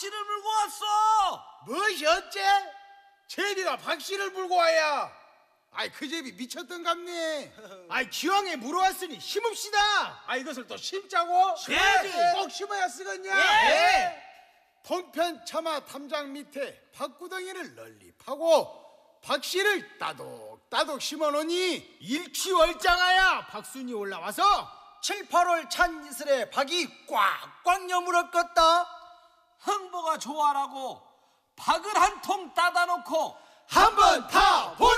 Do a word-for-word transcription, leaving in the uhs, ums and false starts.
박씨를 물고 왔어. 무엇이 어째? 제비가 박씨를 물고 와야. 아이 그 제비 미쳤던갑네. 아이 기왕에 물어왔으니 심읍시다. 아 이것을 또 심자고? 심어야지. 꼭 심어야 쓰겠냐? 예. 동편 처마 탐장 밑에 박구덩이를 널리 파고 박씨를 따독따독 심어놓으니 일취월장하야 박순이 올라와서 칠, 팔월 찬 이슬에 박이 꽉꽉 여물었겠다. 흥보가 좋아라고 박을 한 통 따다 놓고 한번 타보